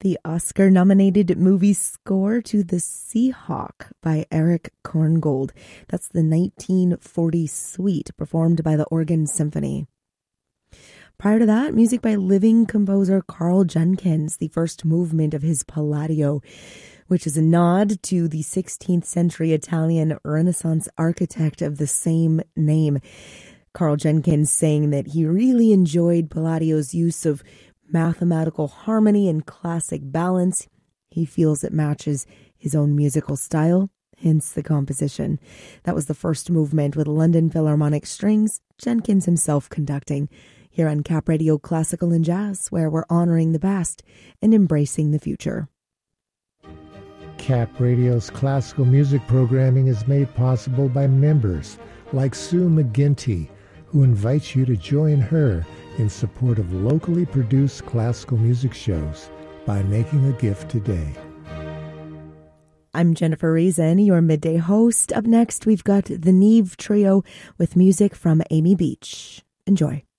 The Oscar-nominated movie score to The Seahawk by Eric Korngold. That's the 1940 suite performed by the Oregon Symphony. Prior to that, music by living composer Carl Jenkins, the first movement of his Palladio, which is a nod to the 16th century Italian Renaissance architect of the same name. Carl Jenkins saying that he really enjoyed Palladio's use of mathematical harmony and classic balance. He feels it matches his own musical style, hence the composition. That was the first movement with London Philharmonic Strings, Jenkins himself conducting, here on Cap Radio Classical and Jazz, where we're honoring the past and embracing the future. Cap Radio's classical music programming is made possible by members like Sue McGinty, who invites you to join her in support of locally produced classical music shows by making a gift today. I'm Jennifer Reason, your midday host. Up next, we've got the Neve Trio with music from Amy Beach. Enjoy.